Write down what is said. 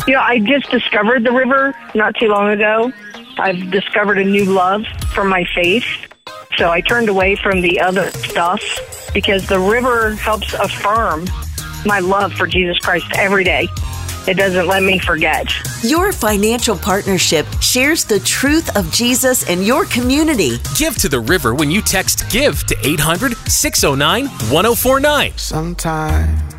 I just discovered the river not too long ago. I've discovered a new love for my faith. So I turned away from the other stuff because the river helps affirm my love for Jesus Christ every day. It doesn't let me forget. Your financial partnership shares the truth of Jesus and your community. Give to the river when you text GIVE to 800-609-1049. Sometimes